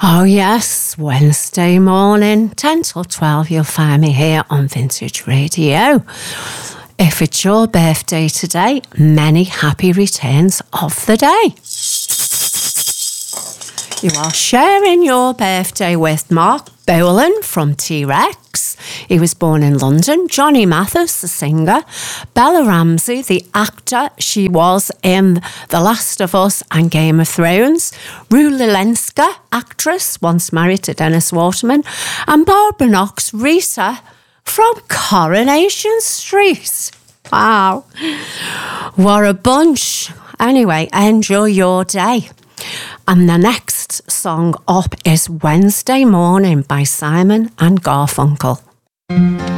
Oh yes, Wednesday morning, 10 till 12, you'll find me here on Vintage Radio. If it's your birthday today, many happy returns of the day. You are sharing your birthday with Mark Bolan from T-Rex. He was born in London. Johnny Mathis, the singer. Bella Ramsey, the actor. She was in The Last of Us and Game of Thrones. Rue Lilenska, actress, once married to Dennis Waterman. And Barbara Knox, Rita from Coronation Street. Wow. What a bunch. Anyway, enjoy your day. And the next song up is Wednesday Morning by Simon and Garfunkel.